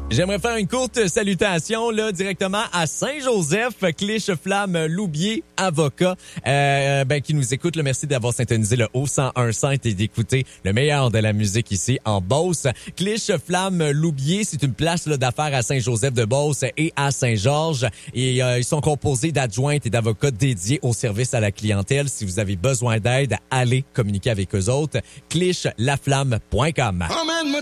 J'aimerais faire une courte salutation là directement à Saint-Joseph, Clich Flamme Loubier, avocat, qui nous écoute. Là, merci d'avoir syntonisé le haut 101.5 et d'écouter le meilleur de la musique ici en Beauce. Clich Flamme Loubier, c'est une place là, d'affaires à Saint-Joseph de Beauce et à Saint-Georges. Et ils sont composés d'adjointes et d'avocats dédiés au service à la clientèle. Si vous avez besoin d'aide, allez communiquer avec eux autres. Clichlaflamme.com.